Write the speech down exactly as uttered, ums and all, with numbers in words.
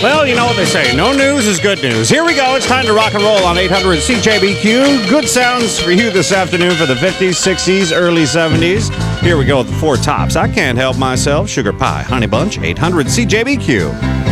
Well, you know what they say. No news is good news. Here we go. It's time to rock and roll on eight hundred C J B Q. Good sounds for you this afternoon for the fifties, sixties, early seventies. Here we go with the four tops. I can't help myself. Sugar Pie, Honey Bunch, eight hundred C J B Q.